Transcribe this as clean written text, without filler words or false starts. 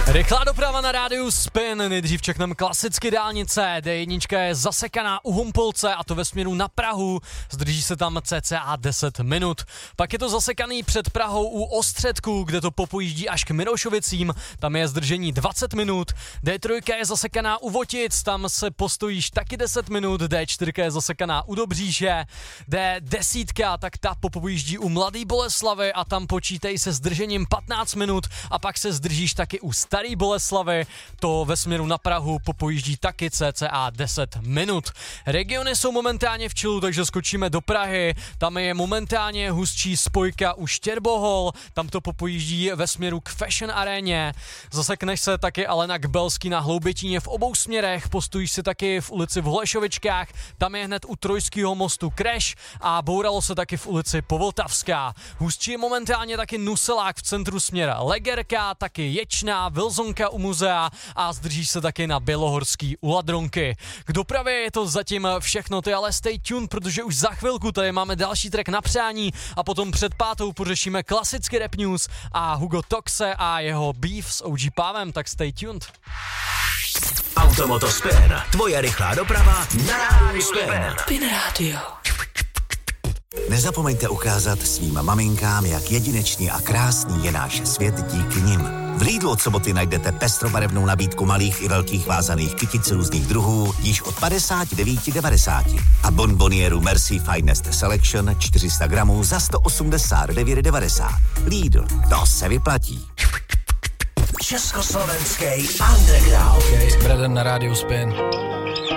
Rychlá doprava na rádiu Spin, nejdřív čekneme klasicky dálnice, D1 je zasekaná u Humpolce a to ve směru na Prahu, zdrží se tam cca 10 minut. Pak je to zasekaný před Prahou u Ostředku, kde to popojíždí až k Mirošovicím, tam je zdržení 20 minut. D3 je zasekaná u Votic, tam se postojíš taky 10 minut, D4 je zasekaná u Dobříše, D10, tak ta popojíždí u Mladý Boleslavi a tam počítej se zdržením 15 minut a pak se zdržíš taky u Starý Boleslavy, to ve směru na Prahu popojíždí taky cca 10 minut. Regiony jsou momentálně v čilu, takže skočíme do Prahy, tam je momentálně hustší spojka u Štěrbohol, tam to popojíždí ve směru k Fashion aréně, zasekneš se taky ale na Kbelský na Hloubětíně v obou směrech, postojíš si taky v ulici v Holešovičkách, tam je hned u Trojského mostu crash a bouralo se taky v ulici Povltavská. Hustší je momentálně taky Nuselák v centru směr Legerka, taky Ječná, Vilzonka u muzea a zdrží se taky na Bělohorský u Ladronky. K dopravě je to zatím všechno, ty ale stay tuned, protože už za chvilku tady máme další track na přání a potom před pátou pořešíme klasický rap news a Hugo Toxe a jeho beef s OG Pávem, tak stay tuned. Automoto Spin, tvoje rychlá doprava na rádiu Spin. Spin Radio. Nezapomeňte ukázat svým maminkám, jak jedinečný a krásný je náš svět díky nim. V Lidlu od soboty najdete pestrobarevnou nabídku malých i velkých vázaných kytic různých druhů již od 59,90 a bonbonieru Merci Finest Selection 400 gramů za 189,90. Lidl, to se vyplatí. Československý underground. S Bradem na rádiu Spin.